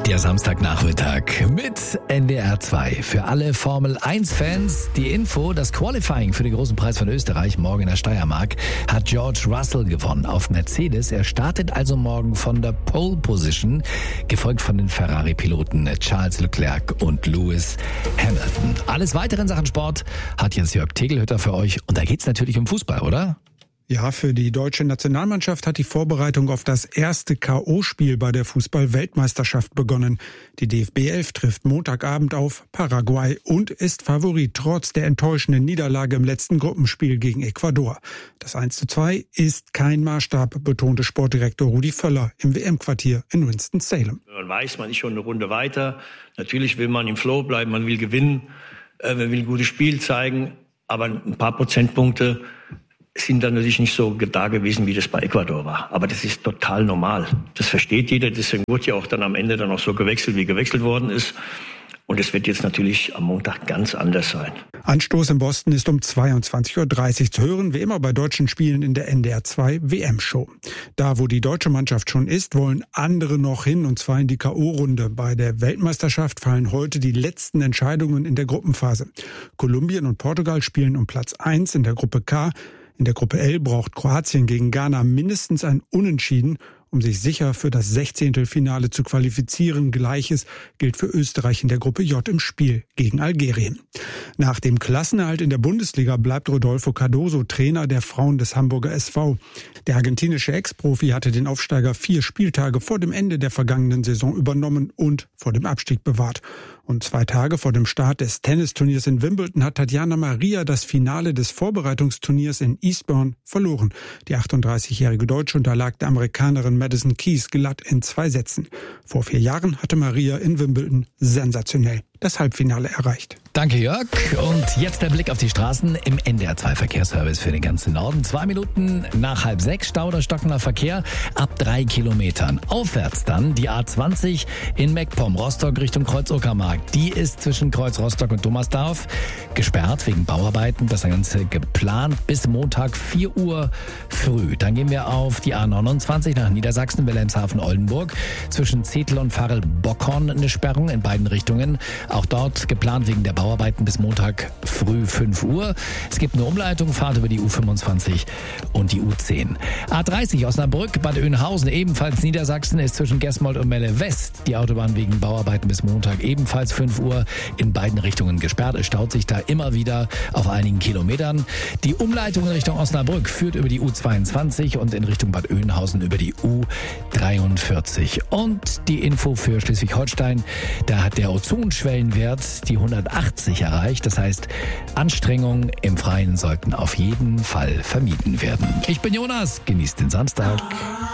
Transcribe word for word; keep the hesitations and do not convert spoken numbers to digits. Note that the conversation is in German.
Der Samstagnachmittag mit N D R zwei. Für alle Formel eins Fans die Info, das Qualifying für den großen Preis von Österreich morgen in der Steiermark hat George Russell gewonnen auf Mercedes. Er startet also morgen von der Pole Position, gefolgt von den Ferrari-Piloten Charles Leclerc und Lewis Hamilton. Alles weitere in Sachen Sport hat jetzt Jörg Tegelhütter für euch. Und da geht's natürlich um Fußball, oder? Ja, für die deutsche Nationalmannschaft hat die Vorbereitung auf das erste K O-Spiel bei der Fußball-Weltmeisterschaft begonnen. Die D F B elf trifft Montagabend auf Paraguay und ist Favorit trotz der enttäuschenden Niederlage im letzten Gruppenspiel gegen Ecuador. Das eins zu zwei ist kein Maßstab, betonte Sportdirektor Rudi Völler im W M-Quartier in Winston-Salem. Man weiß, man ist schon eine Runde weiter. Natürlich will man im Flow bleiben, man will gewinnen, man will ein gutes Spiel zeigen, aber ein paar Prozentpunkte sind dann natürlich nicht so da gewesen, wie das bei Ecuador war. Aber das ist total normal. Das versteht jeder. Deswegen wurde ja auch dann am Ende dann auch so gewechselt, wie gewechselt worden ist. Und es wird jetzt natürlich am Montag ganz anders sein. Anstoß in Boston ist um zweiundzwanzig Uhr dreißig zu hören, wie immer bei deutschen Spielen in der N D R zwei W M-Show. Da, wo die deutsche Mannschaft schon ist, wollen andere noch hin, und zwar in die K O-Runde. Bei der Weltmeisterschaft fallen heute die letzten Entscheidungen in der Gruppenphase. Kolumbien und Portugal spielen um Platz eins in der Gruppe K. In der Gruppe L braucht Kroatien gegen Ghana mindestens ein Unentschieden, um sich sicher für das Sechzehntelfinale zu qualifizieren. Gleiches gilt für Österreich in der Gruppe J im Spiel gegen Algerien. Nach dem Klassenerhalt in der Bundesliga bleibt Rodolfo Cardoso Trainer der Frauen des Hamburger S V. Der argentinische Ex-Profi hatte den Aufsteiger vier Spieltage vor dem Ende der vergangenen Saison übernommen und vor dem Abstieg bewahrt. Und zwei Tage vor dem Start des Tennisturniers in Wimbledon hat Tatjana Maria das Finale des Vorbereitungsturniers in Eastbourne verloren. Die achtunddreißigjährige Deutsche unterlag der Amerikanerin Madison Keys glatt in zwei Sätzen. Vor vier Jahren hatte Maria in Wimbledon sensationell das Halbfinale erreicht. Danke, Jörg. Und jetzt der Blick auf die Straßen im N D R zwei Verkehrsservice für den ganzen Norden. Zwei Minuten nach halb sechs, Stau oder stockender Verkehr ab drei Kilometern. Aufwärts dann die A zwanzig in Meckpomm, Rostock Richtung Kreuz-Uckermark. Die ist zwischen Kreuz Rostock und Dommersdorf gesperrt wegen Bauarbeiten. Das Ganze geplant bis Montag vier Uhr früh. Dann gehen wir auf die A neunundzwanzig nach Niedersachsen, Wilhelmshaven-Oldenburg. Zwischen Zetel und Farel-Bockhorn eine Sperrung in beiden Richtungen. Auch dort geplant wegen der Bauarbeiten bis Montag früh fünf Uhr. Es gibt eine Umleitung, Fahrt über die U fünfundzwanzig und die U zehn. A dreißig Osnabrück, Bad Oeynhausen, ebenfalls Niedersachsen, ist zwischen Gesmold und Melle West die Autobahn wegen Bauarbeiten bis Montag ebenfalls fünf Uhr in beiden Richtungen gesperrt. Es staut sich da immer wieder auf einigen Kilometern. Die Umleitung in Richtung Osnabrück führt über die U zweiundzwanzig und in Richtung Bad Oeynhausen über die U dreiundvierzig. Und die Info für Schleswig-Holstein, da hat der Ozonschwellenwert die hundertachtzig erreicht. Das heißt, Anstrengungen im Freien sollten auf jeden Fall vermieden werden. Ich bin Jonas, genießt den Samstag.